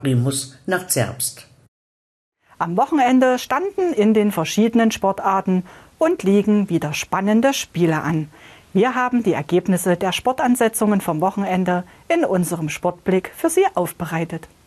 Primus nach Zerbst. Am Wochenende standen in den verschiedenen Sportarten und liegen wieder spannende Spiele an. Wir haben die Ergebnisse der Sportansetzungen vom Wochenende in unserem Sportblick für Sie aufbereitet.